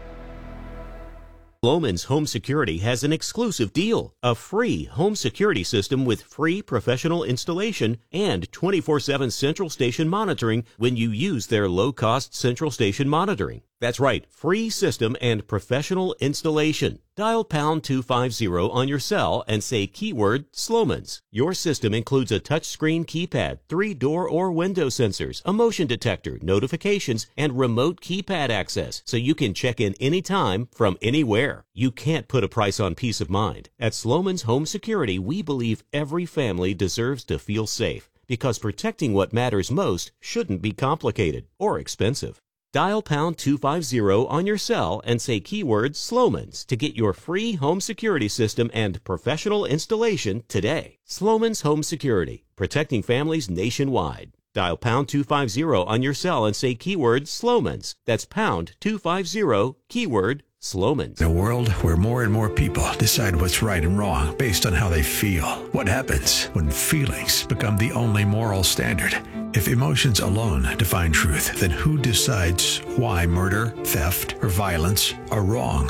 Sloman's Home Security has an exclusive deal, a free home security system with free professional installation and twenty-four seven central station monitoring when you use their low-cost central station monitoring. That's right, free system and professional installation. Dial pound two fifty on your cell and say keyword Sloman's. Your system includes a touchscreen keypad, three door or window sensors, a motion detector, notifications, and remote keypad access, so you can check in anytime from anywhere. You can't put a price on peace of mind. At Sloman's Home Security, we believe every family deserves to feel safe, because protecting what matters most shouldn't be complicated or expensive. Dial pound two fifty on your cell and say keyword Sloman's to get your free home security system and professional installation today. Sloman's Home Security, protecting families nationwide. Dial pound two fifty on your cell and say keyword Sloman's. That's pound two fifty, keyword Sloman's. In a world where more and more people decide what's right and wrong based on how they feel, what happens when feelings become the only moral standard? If emotions alone define truth, then who decides why murder, theft, or violence are wrong?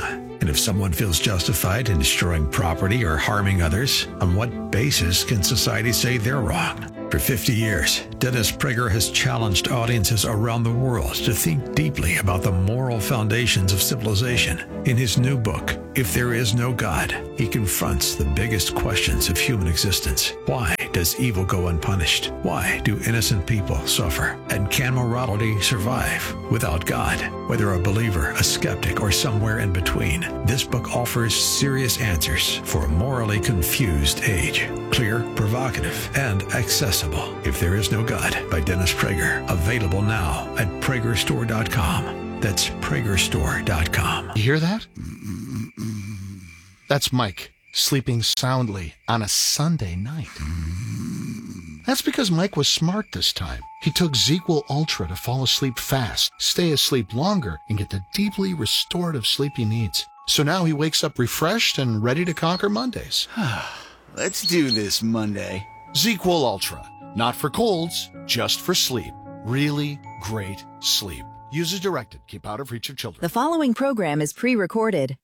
And if someone feels justified in destroying property or harming others, on what basis can society say they're wrong? For fifty years, Dennis Prager has challenged audiences around the world to think deeply about the moral foundations of civilization. In his new book, If There Is No God, he confronts the biggest questions of human existence. Why does evil go unpunished? Why do innocent people suffer? And can morality survive without God? Whether a believer, a skeptic, or somewhere in between, this book offers serious answers for a morally confused age. Clear, provocative, and accessible. If There Is No God by Dennis Prager. Available now at Prager Store dot com. That's Prager Store dot com. You hear that? That's Mike sleeping soundly on a Sunday night. That's because Mike was smart this time. He took ZzzQuil Ultra to fall asleep fast, stay asleep longer, and get the deeply restorative sleep he needs. So now he wakes up refreshed and ready to conquer Mondays. Let's do this, Monday. ZzzQuil Ultra. Not for colds, just for sleep. Really great sleep. Use as directed. Keep out of reach of children. The following program is pre-recorded.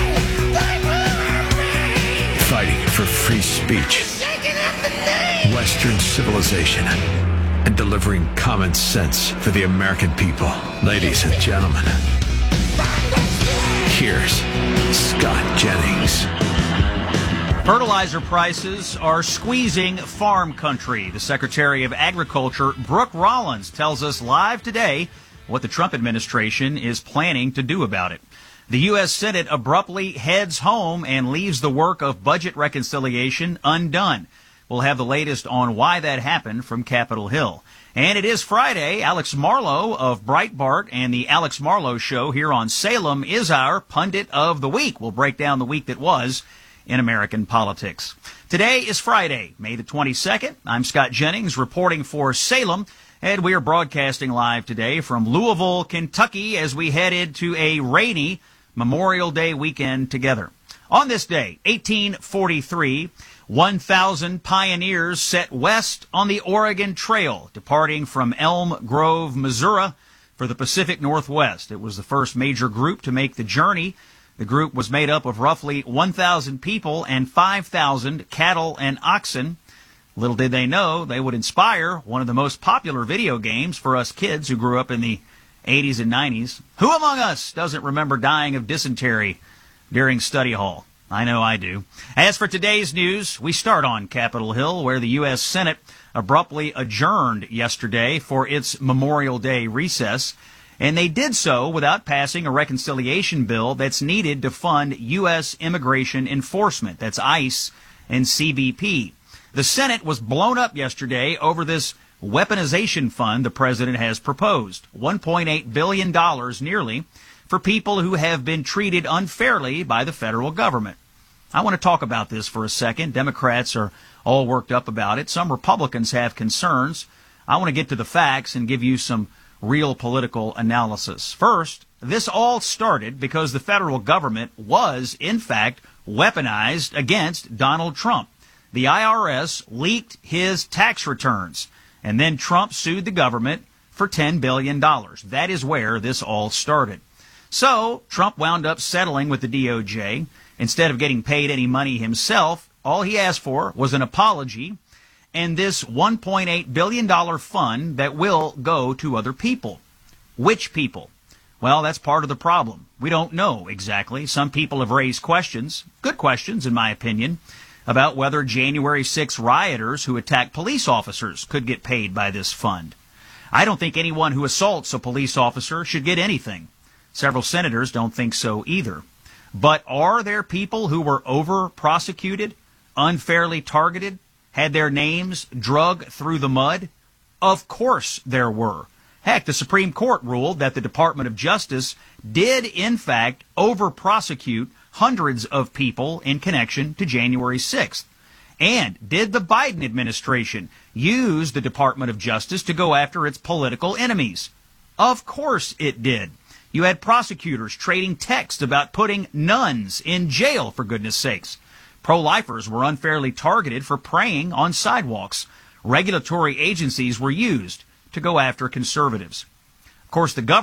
Fighting for free speech, Western civilization, and delivering common sense for the American people. Ladies and gentlemen, here's Scott Jennings. Fertilizer prices are squeezing farm country. The Secretary of Agriculture, Brooke Rollins, tells us live today what the Trump administration is planning to do about it. The U S Senate abruptly heads home and leaves the work of budget reconciliation undone. We'll have the latest on why that happened from Capitol Hill. And it is Friday. Alex Marlow of Breitbart and the Alex Marlow Show here on Salem is our pundit of the week. We'll break down the week that was in American politics. Today is Friday, May the twenty-second. I'm Scott Jennings reporting for Salem, and we are broadcasting live today from Louisville, Kentucky, as we head into a rainy Memorial Day weekend together. On this day, eighteen forty-three, one thousand pioneers set west on the Oregon Trail, departing from Elm Grove, Missouri, for the Pacific Northwest. It was the first major group to make the journey. The group was made up of roughly one thousand people and five thousand cattle and oxen. Little did they know they would inspire one of the most popular video games for us kids who grew up in the eighties and nineties. Who among us doesn't remember dying of dysentery during study hall? I know I do. As for today's news, we start on Capitol Hill, where the U S Senate abruptly adjourned yesterday for its Memorial Day recess. And they did so without passing a reconciliation bill that's needed to fund U S immigration enforcement. That's ICE and C B P. The Senate was blown up yesterday over this weaponization fund the president has proposed. one point eight billion dollars nearly for people who have been treated unfairly by the federal government. I want to talk about this for a second. Democrats are all worked up about it. Some Republicans have concerns. I want to get to the facts and give you some real political analysis. First, this all started because the federal government was, in fact, weaponized against Donald Trump. The I R S leaked his tax returns, and then Trump sued the government for ten billion dollars. That is where this all started. So Trump wound up settling with the D O J. Instead of getting paid any money himself, all he asked for was an apology and this one point eight billion dollars fund that will go to other people. Which people? Well, that's part of the problem. We don't know exactly. Some people have raised questions, good questions in my opinion, about whether January sixth rioters who attacked police officers could get paid by this fund. I don't think anyone who assaults a police officer should get anything. Several senators don't think so either. But are there people who were over-prosecuted, unfairly targeted, had their names drug through the mud? Of course there were. Heck, the Supreme Court ruled that the Department of Justice did, in fact, over-prosecute hundreds of people in connection to January sixth. And did the Biden administration use the Department of Justice to go after its political enemies? Of course it did. You had prosecutors trading texts about putting nuns in jail, for goodness sakes. Pro-lifers were unfairly targeted for praying on sidewalks. Regulatory agencies were used to go after conservatives. Of course, the government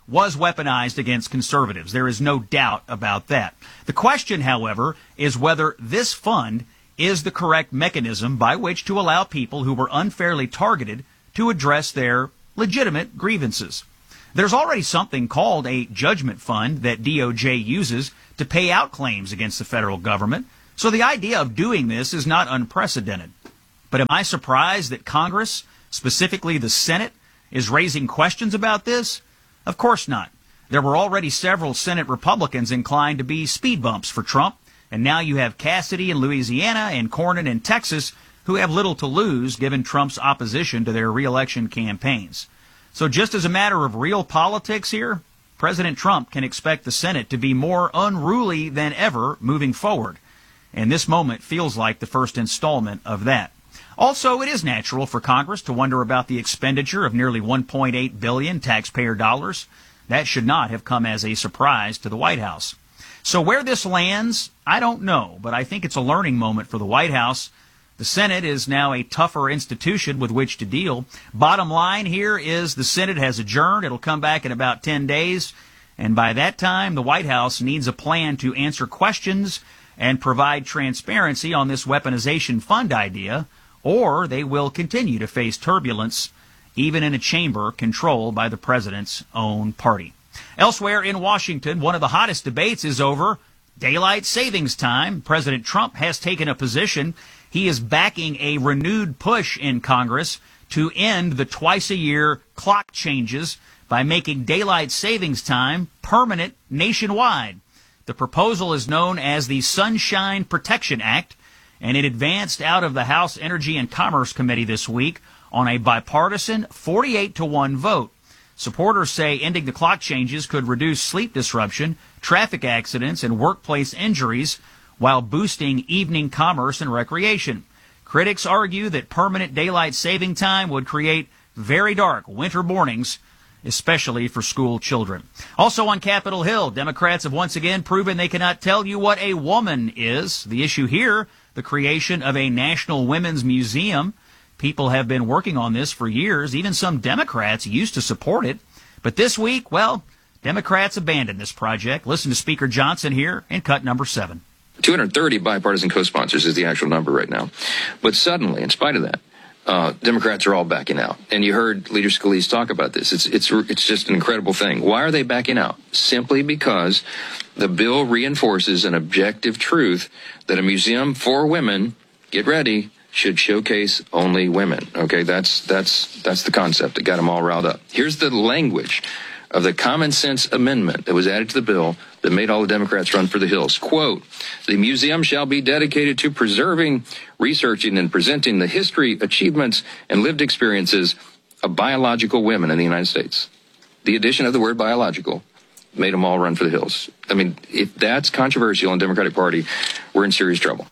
was weaponized against conservatives. There is no doubt about that. The question, however, is whether this fund is the correct mechanism by which to allow people who were unfairly targeted to address their legitimate grievances. There's already something called a judgment fund that D O J uses to pay out claims against the federal government, so the idea of doing this is not unprecedented. But am I surprised that Congress, specifically the Senate, is raising questions about this? Of course not. There were already several Senate Republicans inclined to be speed bumps for Trump, and now you have Cassidy in Louisiana and Cornyn in Texas who have little to lose given Trump's opposition to their reelection campaigns. So just as a matter of real politics here, President Trump can expect the Senate to be more unruly than ever moving forward. And this moment feels like the first installment of that. Also, it is natural for Congress to wonder about the expenditure of nearly one point eight billion dollars taxpayer dollars. That should not have come as a surprise to the White House. So where this lands, I don't know, but I think it's a learning moment for the White House. The Senate is now a tougher institution with which to deal. Bottom line here is the Senate has adjourned. It'll come back in about ten days. And by that time, the White House needs a plan to answer questions and provide transparency on this weaponization fund idea, or they will continue to face turbulence, even in a chamber controlled by the president's own party. Elsewhere in Washington, one of the hottest debates is over daylight savings time. President Trump has taken a position. He is backing a renewed push in Congress to end the twice-a-year clock changes by making daylight savings time permanent nationwide. The proposal is known as the Sunshine Protection Act, and it advanced out of the House Energy and Commerce Committee this week on a bipartisan forty-eight to one vote. Supporters say ending the clock changes could reduce sleep disruption, traffic accidents, and workplace injuries while boosting evening commerce and recreation. Critics argue that permanent daylight saving time would create very dark winter mornings, especially for school children. Also on Capitol Hill, Democrats have once again proven they cannot tell you what a woman is. The issue here, the creation of a National Women's Museum. People have been working on this for years. Even some Democrats used to support it. But this week, well, Democrats abandoned this project. Listen to Speaker Johnson here in cut number seven. two hundred thirty bipartisan co-sponsors is the actual number right now. But suddenly, in spite of that, uh, Democrats are all backing out. And you heard Leader Scalise talk about this. It's, it's, it's just an incredible thing. Why are they backing out? Simply because the bill reinforces an objective truth that a museum for women, get ready, should showcase only women. Okay, that's that's that's the concept that got them all riled up. Here's the language of the common sense amendment that was added to the bill that made all the Democrats run for the hills. Quote, the museum shall be dedicated to preserving, researching, and presenting the history, achievements, and lived experiences of biological women in the United States. The addition of the word biological made them all run for the hills. I mean, if that's controversial in the Democratic Party, we're in serious trouble.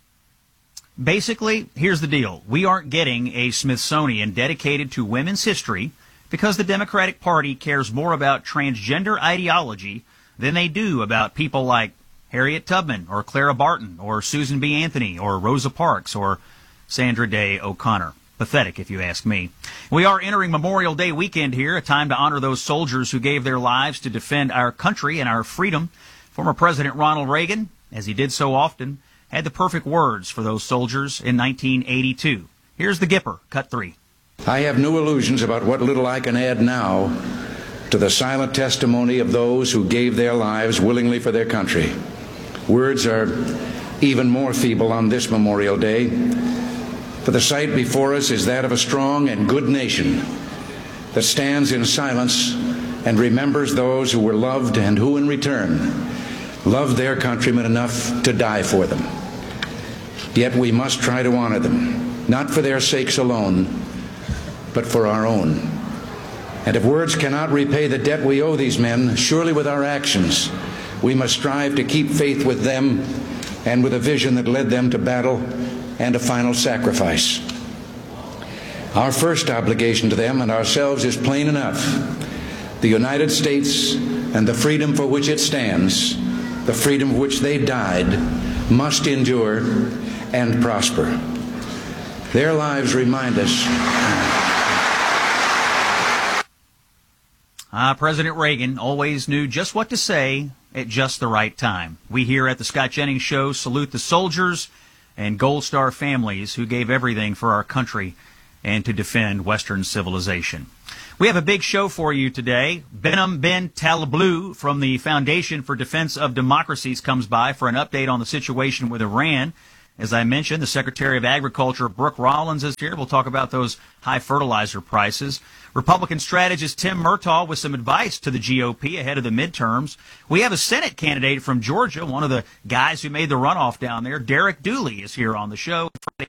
Basically, here's the deal. We aren't getting a Smithsonian dedicated to women's history because the Democratic Party cares more about transgender ideology than they do about people like Harriet Tubman or Clara Barton or Susan B. Anthony or Rosa Parks or Sandra Day O'Connor. Pathetic, if you ask me. We are entering Memorial Day weekend here, a time to honor those soldiers who gave their lives to defend our country and our freedom. Former President Ronald Reagan, as he did so often, had the perfect words for those soldiers in nineteen eighty-two. Here's the Gipper, cut three. I have no illusions about what little I can add now to the silent testimony of those who gave their lives willingly for their country. Words are even more feeble on this Memorial Day, for the sight before us is that of a strong and good nation that stands in silence and remembers those who were loved and who, in return, loved their countrymen enough to die for them. Yet we must try to honor them, not for their sakes alone, but for our own. And if words cannot repay the debt we owe these men, surely with our actions, we must strive to keep faith with them and with a vision that led them to battle and a final sacrifice. Our first obligation to them and ourselves is plain enough. The United States and the freedom for which it stands, the freedom for which they died, must endure and prosper. Their lives remind us. Uh, President Reagan always knew just what to say at just the right time. We here at the Scott Jennings Show salute the soldiers and Gold Star families who gave everything for our country and to defend Western civilization. We have a big show for you today. Behnam Ben Taleblu from the Foundation for Defense of Democracies comes by for an update on the situation with Iran. As I mentioned, the Secretary of Agriculture, Brooke Rollins, is here. We'll talk about those high fertilizer prices. Republican strategist Tim Murtaugh with some advice to the G O P ahead of the midterms. We have a Senate candidate from Georgia, one of the guys who made the runoff down there. Derek Dooley is here on the show in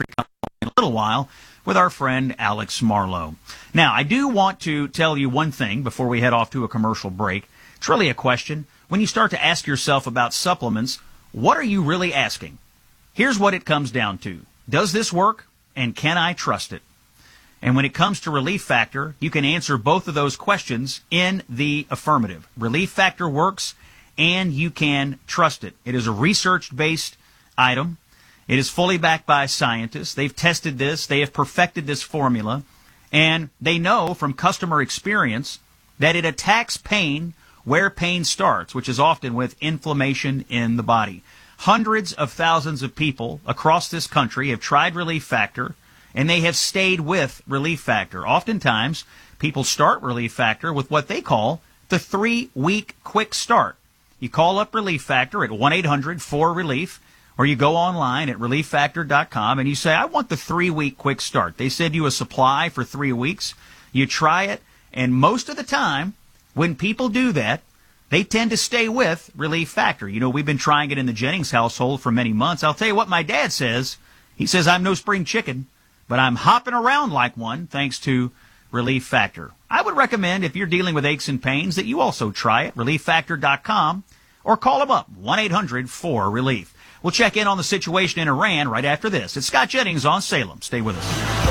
a little while with our friend Alex Marlowe. Now, I do want to tell you one thing before we head off to a commercial break. It's really a question. When you start to ask yourself about supplements, what are you really asking? Here's what it comes down to. Does this work, and can I trust it? And when it comes to Relief Factor, you can answer both of those questions in the affirmative. Relief Factor works, and you can trust it. It is a research-based item. It is fully backed by scientists. They've tested this. They have perfected this formula. And they know from customer experience that it attacks pain where pain starts, which is often with inflammation in the body. Hundreds of thousands of people across this country have tried Relief Factor, and they have stayed with Relief Factor. Oftentimes, people start Relief Factor with what they call the three-week quick start. You call up Relief Factor at one eight hundred four relief, or you go online at relief factor dot com, and you say, I want the three-week quick start. They send you a supply for three weeks. You try it, and most of the time, when people do that, they tend to stay with Relief Factor. You know, we've been trying it in the Jennings household for many months. I'll tell you what my dad says. He says, I'm no spring chicken, but I'm hopping around like one thanks to Relief Factor. I would recommend, if you're dealing with aches and pains, that you also try it, relief factor dot com, or call them up, one eight hundred four relief. We'll check in on the situation in Iran right after this. It's Scott Jennings on Salem. Stay with us.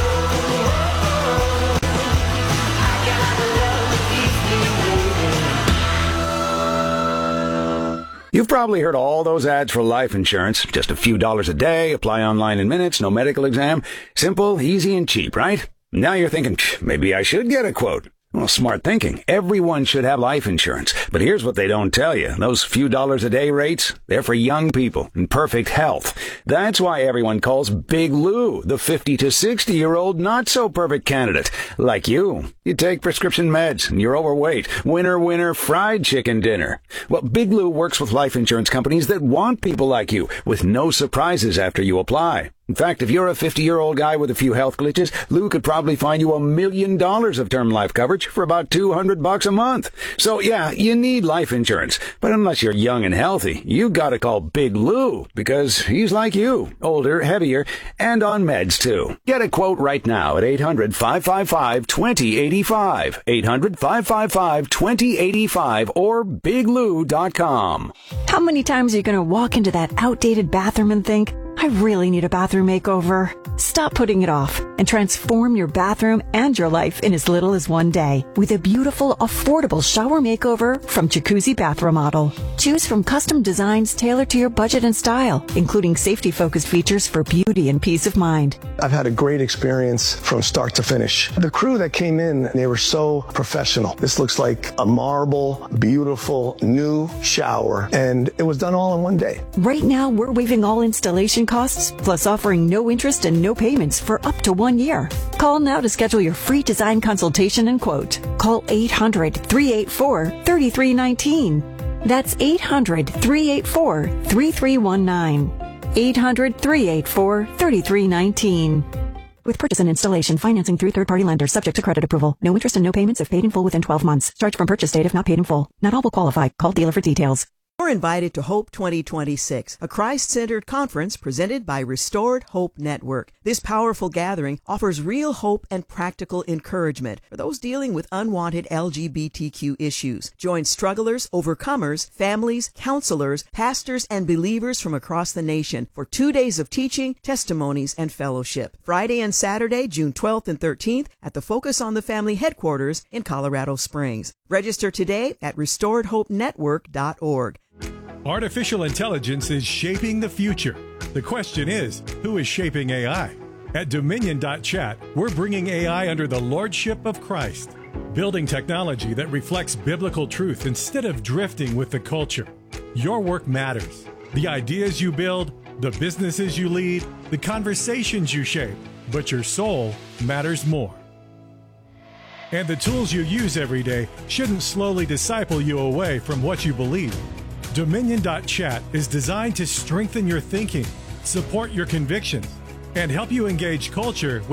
You've probably heard all those ads for life insurance. Just a few dollars a day, apply online in minutes, no medical exam. Simple, easy, and cheap, right? Now you're thinking, maybe I should get a quote. Well, smart thinking. Everyone should have life insurance. But here's what they don't tell you. Those few dollars a day rates, they're for young people in perfect health. That's why everyone calls Big Lou the fifty to sixty-year-old not-so-perfect candidate. Like you. You take prescription meds and you're overweight. Winner, winner, fried chicken dinner. Well, Big Lou works with life insurance companies that want people like you with no surprises after you apply. In fact, if you're a fifty-year-old guy with a few health glitches, Lou could probably find you a million dollars of term life coverage for about two hundred bucks a month. So yeah, you need life insurance. But unless you're young and healthy, you gotta call Big Lou because he's like you, older, heavier, and on meds too. Get a quote right now at eight hundred, five five five, two zero eight five, eight hundred, five five five, two zero eight five, or big lou dot com. How many times are you gonna walk into that outdated bathroom and think, I really need a bathroom makeover? Stop putting it off and transform your bathroom and your life in as little as one day with a beautiful, affordable shower makeover from Jacuzzi Bath Remodel. Choose from custom designs tailored to your budget and style, including safety-focused features for beauty and peace of mind. I've had a great experience from start to finish. The crew that came in, they were so professional. This looks like a marble, beautiful, new shower, and it was done all in one day. Right now, we're waiving all installation costs, plus offering no interest and no payments for up to one year. Call now to schedule your free design consultation and quote. Call eight hundred, three eight four, three three one nine. That's eight hundred, three eight four, three three one nine. eight hundred, three eight four, three three one nine. With purchase and installation, financing through third-party lenders, subject to credit approval. No interest and no payments if paid in full within twelve months. Charge from purchase date if not paid in full. Not all will qualify. Call dealer for details. You're invited to Hope twenty twenty-six, a Christ-centered conference presented by Restored Hope Network. This powerful gathering offers real hope and practical encouragement for those dealing with unwanted L G B T Q issues. Join strugglers, overcomers, families, counselors, pastors, and believers from across the nation for two days of teaching, testimonies, and fellowship. Friday and Saturday, June twelfth and thirteenth, at the Focus on the Family headquarters in Colorado Springs. Register today at restored hope network dot org. Artificial intelligence is shaping the future. The question is, who is shaping A I? At Dominion dot chat, we're bringing A I under the lordship of Christ. building technology that reflects biblical truth instead of drifting with the culture. Your work matters. The ideas you build, the businesses you lead, the conversations you shape, but your soul matters more. And the tools you use every day shouldn't slowly disciple you away from what you believe. Dominion dot chat is designed to strengthen your thinking, support your convictions, and help you engage culture with